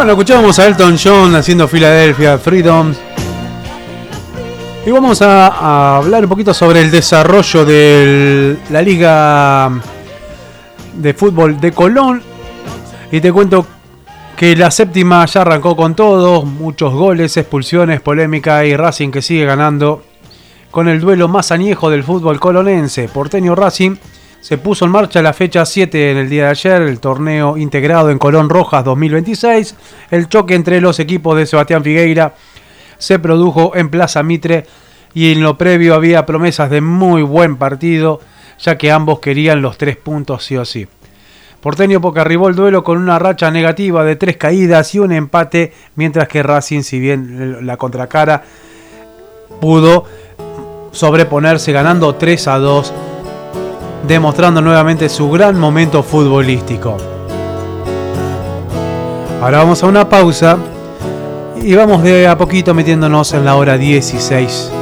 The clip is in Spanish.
Bueno, escuchábamos a Elton John haciendo Philadelphia Freedom. Y vamos a hablar un poquito sobre el desarrollo de la Liga de Fútbol de Colón. Y te cuento que la séptima ya arrancó con todo. Muchos goles, expulsiones, polémica y Racing que sigue ganando con el duelo más añejo del fútbol colonense. Porteño Racing se puso en marcha la fecha 7 en el día de ayer, el torneo integrado en Colón Rojas 2026. El choque entre los equipos de Sebastián Figueira se produjo en Plaza Mitre y en lo previo había promesas de muy buen partido, ya que ambos querían los 3 puntos sí o sí. Porteño porque arribó el duelo con una racha negativa de 3 caídas y un empate, mientras que Racing, si bien la contracara, pudo sobreponerse ganando 3-2, demostrando nuevamente su gran momento futbolístico. Ahora vamos a una pausa y vamos de a poquito metiéndonos en la hora 16.